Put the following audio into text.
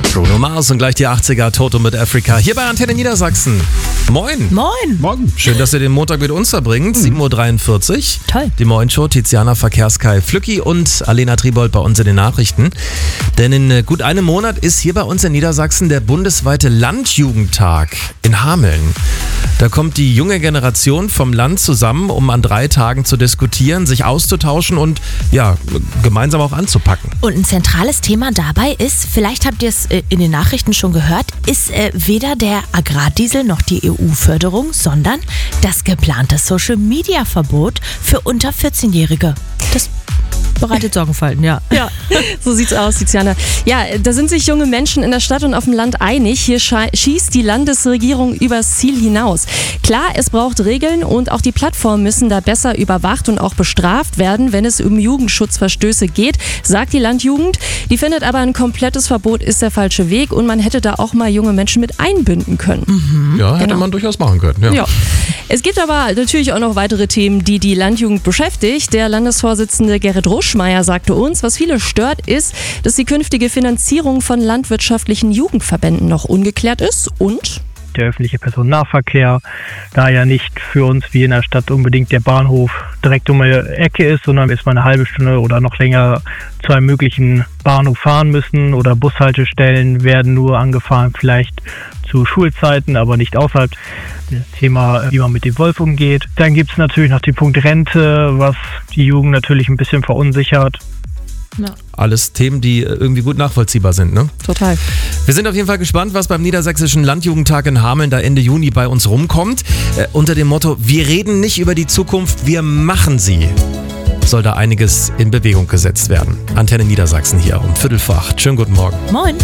Bruno Mars und gleich die 80er, Toto mit Africa. Hier bei Antenne Niedersachsen. Moin. Moin. Morgen. Schön, dass ihr den Montag mit uns verbringt. 7.43 Uhr. Toll. Die Moin-Show, Tiziana Verkehrskai Flücki und Alena Tribold bei uns in den Nachrichten. Denn in gut einem Monat ist hier bei uns in Niedersachsen der bundesweite Landjugendtag in Hameln. Da kommt die junge Generation vom Land zusammen, um an 3 Tagen zu diskutieren, sich auszutauschen und ja, gemeinsam auch anzupacken. Und ein zentrales Thema dabei ist, vielleicht habt ihr es in den Nachrichten schon gehört, ist weder der Agrardiesel noch die EU-Förderung, sondern das geplante Social-Media-Verbot für unter 14-Jährige. Das bereitet Sorgenfalten, ja. Ja, so sieht's aus, Tiziana. Ja, da sind sich junge Menschen in der Stadt und auf dem Land einig. Hier schießt die Landesregierung übers Ziel hinaus. Klar, es braucht Regeln und auch die Plattformen müssen da besser überwacht und auch bestraft werden, wenn es um Jugendschutzverstöße geht, sagt die Landjugend. Die findet aber, ein komplettes Verbot ist der falsche Weg und man hätte da auch mal junge Menschen mit einbinden können. Ja, hätte man durchaus machen können. Ja. Es gibt aber natürlich auch noch weitere Themen, die die Landjugend beschäftigt. Der Landesvorsitzende Gerrit Ruschmeier sagte uns, was viele stört, ist, dass die künftige Finanzierung von landwirtschaftlichen Jugendverbänden noch ungeklärt ist und der öffentliche Personennahverkehr, da ja nicht für uns wie in der Stadt unbedingt der Bahnhof direkt um die Ecke ist, sondern bis wir eine halbe Stunde oder noch länger zu einem möglichen Bahnhof fahren müssen oder Bushaltestellen werden nur angefahren, vielleicht zu Schulzeiten, aber nicht außerhalb. Das Thema, wie man mit dem Wolf umgeht. Dann gibt es natürlich noch den Punkt Rente, was die Jugend natürlich ein bisschen verunsichert. Ja. Alles Themen, die irgendwie gut nachvollziehbar sind, ne? total. Wir sind auf jeden Fall gespannt, was beim Niedersächsischen Landjugendtag in Hameln da Ende Juni bei uns rumkommt. Unter dem Motto, wir reden nicht über die Zukunft, wir machen sie. Soll da einiges in Bewegung gesetzt werden. Antenne Niedersachsen hier um 7:45. Schönen guten Morgen. Moin.